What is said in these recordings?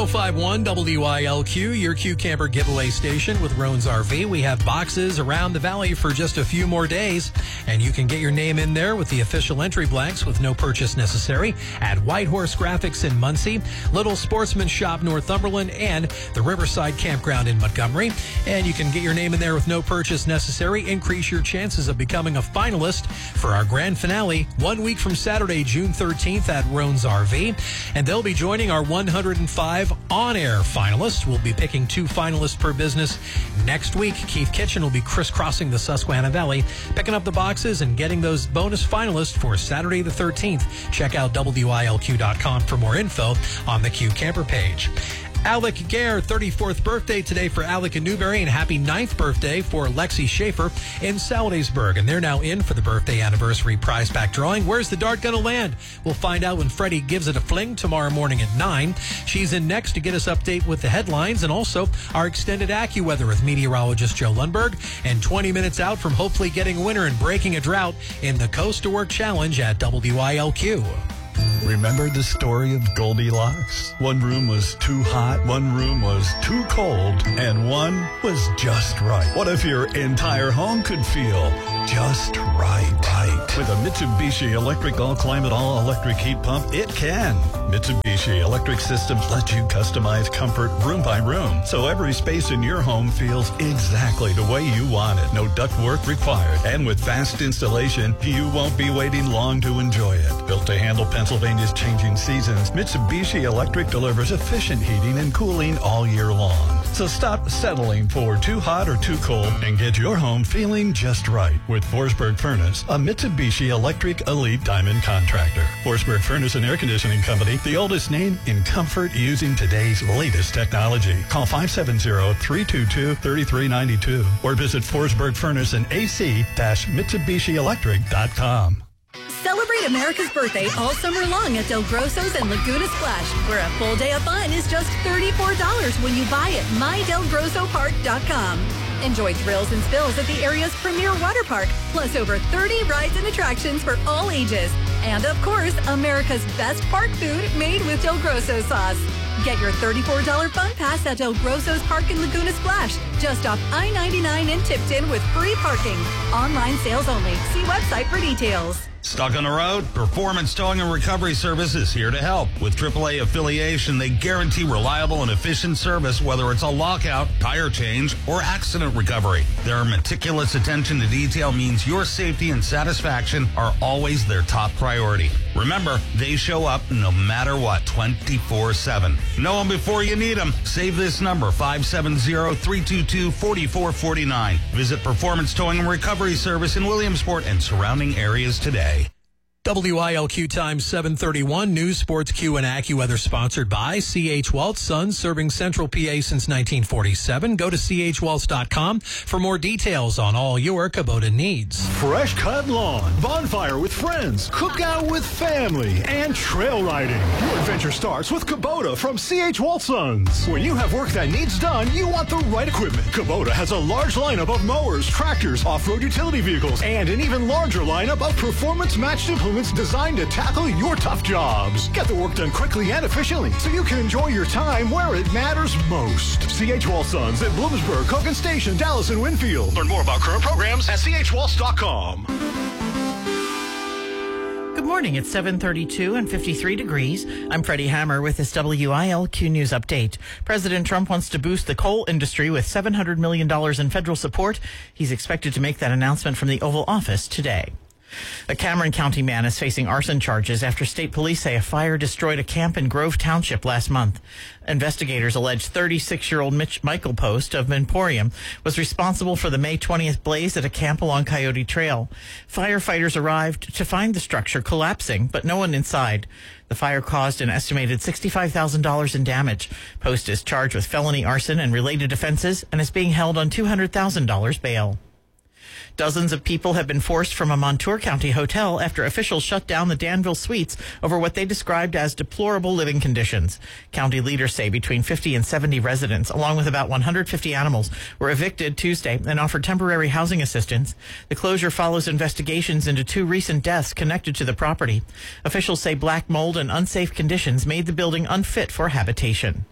1051 WILQ, your Q Camper giveaway station with Roan's RV. We have boxes around the valley for just a few more days, and you can get your name in there with the official entry blanks with no purchase necessary at Whitehorse Graphics in Muncie, Little Sportsman Shop Northumberland, and the Riverside Campground in Montgomery. And you can get your name in there with no purchase necessary. Increase your chances of becoming a finalist for our grand finale 1 week from Saturday, June 13th at Roan's RV. And they'll be joining our 105 on-air finalists. We'll be picking 2 finalists per business next week. Keith Kitchen will be crisscrossing the Susquehanna Valley, picking up the boxes and getting those bonus finalists for Saturday the 13th. Check out WILQ.com for more info on the Q Camper page. Alec Gare, 34th birthday today for Alec in Newberry, and happy 9th birthday for Lexi Schaefer in Saladaysburg. And they're now in for the birthday anniversary prize pack drawing. Where's the dart going to land? We'll find out when Freddie gives it a fling tomorrow morning at 9. She's in next to get us update with the headlines and also our extended AccuWeather with meteorologist Joe Lundberg. And 20 minutes out from hopefully getting a winner and breaking a drought in the Coast to Work Challenge at WILQ. Remember the story of Goldilocks? One room was too hot, one room was too cold, and one was just right. What if your entire home could feel just right? With a Mitsubishi Electric All-Climate All-Electric Heat Pump, it can. Mitsubishi Electric Systems let you customize comfort room by room, so every space in your home feels exactly the way you want it. No ductwork required. And with fast installation, you won't be waiting long to enjoy it. Built to handle Pennsylvania's changing seasons, Mitsubishi Electric delivers efficient heating and cooling all year long. So stop settling for too hot or too cold and get your home feeling just right with Forsberg Furnace, a Mitsubishi Electric Elite Diamond contractor. Forsberg Furnace and Air Conditioning Company, the oldest name in comfort using today's latest technology. Call 570-322-3392 or visit Forsberg Furnace and AC-MitsubishiElectric.com. Celebrate America's birthday all summer long at Del Grosso's and Laguna Splash, where a full day of fun is just $34 when you buy at MyDelGrossoPark.com. Enjoy thrills and spills at the area's premier water park, plus over 30 rides and attractions for all ages. And of course, America's best park food made with Del Grosso sauce. Get your $34 fun pass at Del Grosso's Park in Laguna Splash, just off I-99 in Tipton with free parking. Online sales only. See website for details. Stuck on the road? Performance Towing and Recovery Service is here to help. With AAA affiliation, they guarantee reliable and efficient service, whether it's a lockout, tire change, or accident recovery. Their meticulous attention to detail means your safety and satisfaction are always their top priority. Remember, they show up no matter what, 24/7. Know them before you need them. Save this number, 570-322-4449. Visit Performance Towing and Recovery Service in Williamsport and surrounding areas today. WILQ time 7:31. News, Sports, Q, and AccuWeather sponsored by C.H. Waltz Sons, serving Central PA since 1947. Go to chwaltz.com for more details on all your Kubota needs. Fresh cut lawn, bonfire with friends, cookout with family, and trail riding. Your adventure starts with Kubota from C.H. Waltz Sons. When you have work that needs done, you want the right equipment. Kubota has a large lineup of mowers, tractors, off-road utility vehicles, and an even larger lineup of performance-matched implements designed to tackle your tough jobs. Get the work done quickly and efficiently so you can enjoy your time where it matters most. C.H. Waltz Sons at Bloomsburg, Hogan Station, Dallas, and Winfield. Learn more about current programs at chwaltz.com. Good morning. It's 7:32 and 53 degrees. I'm Freddie Hammer with this WILQ News Update. President Trump wants to boost the coal industry with $700 million in federal support. He's expected to make that announcement from the Oval Office today. A Cameron County man is facing arson charges after state police say a fire destroyed a camp in Grove Township last month. Investigators allege 36-year-old Michael Post of Emporium was responsible for the May 20th blaze at a camp along Coyote Trail. Firefighters arrived to find the structure collapsing, but no one inside. The fire caused an estimated $65,000 in damage. Post is charged with felony arson and related offenses and is being held on $200,000 bail. Dozens of people have been forced from a Montour County hotel after officials shut down the Danville Suites over what they described as deplorable living conditions. County leaders say between 50 and 70 residents, along with about 150 animals, were evicted Tuesday and offered temporary housing assistance. The closure follows investigations into 2 recent deaths connected to the property. Officials say black mold and unsafe conditions made the building unfit for habitation.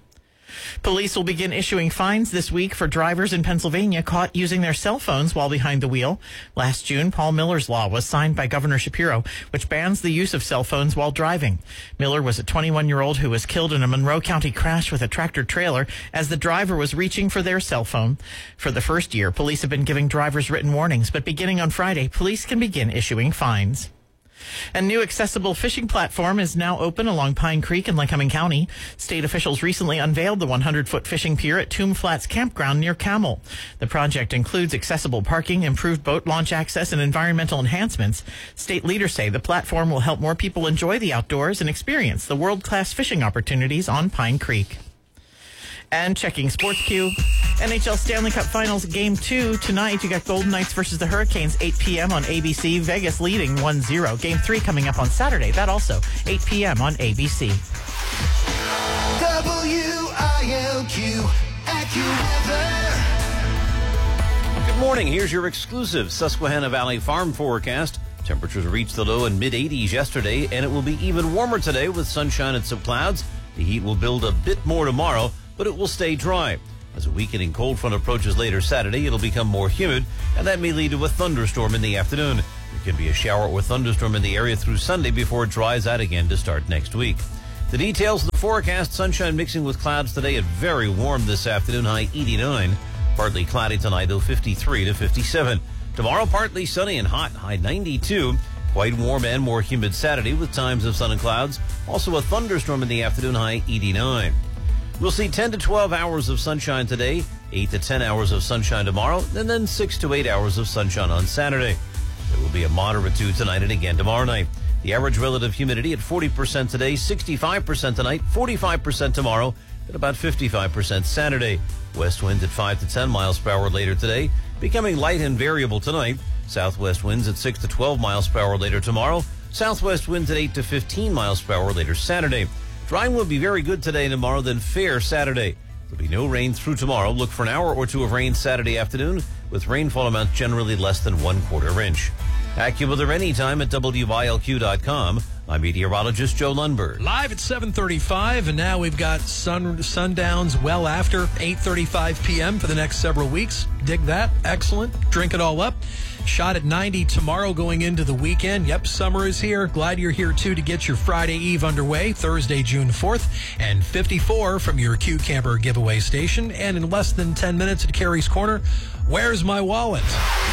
Police will begin issuing fines this week for drivers in Pennsylvania caught using their cell phones while behind the wheel. Last June, Paul Miller's law was signed by Governor Shapiro, which bans the use of cell phones while driving. Miller was a 21-year-old who was killed in a Monroe County crash with a tractor trailer as the driver was reaching for their cell phone. For the first year, police have been giving drivers written warnings, but beginning on Friday, police can begin issuing fines. A new accessible fishing platform is now open along Pine Creek in Lycoming County. State officials recently unveiled the 100-foot fishing pier at Tomb Flats Campground near Camel. The project includes accessible parking, improved boat launch access, and environmental enhancements. State leaders say the platform will help more people enjoy the outdoors and experience the world-class fishing opportunities on Pine Creek. And checking Sports Q, NHL Stanley Cup Finals Game 2 tonight. You got Golden Knights versus the Hurricanes, 8 p.m. on ABC. Vegas leading 1-0. Game 3 coming up on Saturday. That also 8 p.m. on ABC. WILQ AccuWeather. Good morning. Here's your exclusive Susquehanna Valley Farm forecast. Temperatures reached the low and mid-80s yesterday, and it will be even warmer today with sunshine and some clouds. The heat will build a bit more tomorrow, but it will stay dry. As a weakening cold front approaches later Saturday, it'll become more humid, and that may lead to a thunderstorm in the afternoon. There can be a shower or thunderstorm in the area through Sunday before it dries out again to start next week. The details of the forecast: sunshine mixing with clouds today and very warm this afternoon, high 89. Partly cloudy tonight, though 53 to 57. Tomorrow, partly sunny and hot, high 92. Quite warm and more humid Saturday with times of sun and clouds. Also a thunderstorm in the afternoon, high 89. We'll see 10 to 12 hours of sunshine today, 8 to 10 hours of sunshine tomorrow, and then 6 to 8 hours of sunshine on Saturday. There will be a moderate dew tonight and again tomorrow night. The average relative humidity at 40% today, 65% tonight, 45% tomorrow, and about 55% Saturday. West winds at 5 to 10 miles per hour later today, becoming light and variable tonight. Southwest winds at 6 to 12 miles per hour later tomorrow. Southwest winds at 8 to 15 miles per hour later Saturday. Drying will be very good today and tomorrow, then fair Saturday. There'll be no rain through tomorrow. Look for an hour or two of rain Saturday afternoon, with rainfall amounts generally less than 1/4 inch. AccuWeather anytime at WILQ.com. I'm meteorologist Joe Lundberg. Live at 7:35, and now we've got sundowns well after 8:35 p.m. for the next several weeks. Dig that. Excellent. Drink it all up. Shot at 90 tomorrow going into the weekend. Yep, summer is here. Glad you're here, too, to get your Friday Eve underway, Thursday, June 4th, and 54 from your Q Camper giveaway station. And in less than 10 minutes at Carrie's Corner, where's my wallet?